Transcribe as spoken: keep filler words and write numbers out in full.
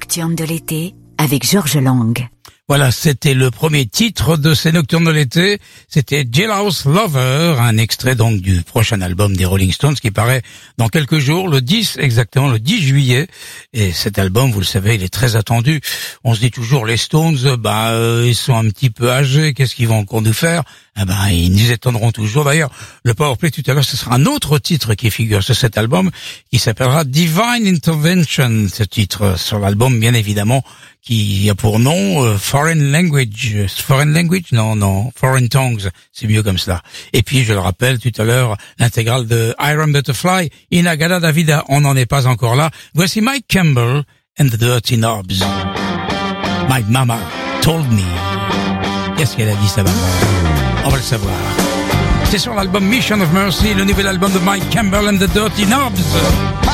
nocturnes de l'été avec Georges Lang. Voilà, c'était le premier titre de ces nocturnes de l'été. C'était Jailhouse Lover, un extrait donc du prochain album des Rolling Stones qui paraît dans quelques jours, le dix exactement, le dix juillet. Et cet album, vous le savez, il est très attendu. On se dit toujours, les Stones, bah, euh, ils sont un petit peu âgés, qu'est-ce qu'ils vont encore nous faire? Eh ben, ils nous étonneront toujours. D'ailleurs, le Powerplay tout à l'heure, ce sera un autre titre qui figure sur cet album, qui s'appellera Divine Intervention, ce titre sur l'album, bien évidemment, qui a pour nom euh, Foreign Language. Foreign Language? Non, non, Foreign Tongues, c'est mieux comme cela. Et puis, je le rappelle tout à l'heure, l'intégrale de Iron Butterfly, Inagada Davida, on n'en est pas encore là. Voici Mike Campbell and the Dirty Knobs. My mama told me. Qu'est-ce qu'elle a dit, sa maman? On va le savoir. C'est sur l'album Mission of Mercy, le nouvel album de Mike Campbell and the Dirty Knobs.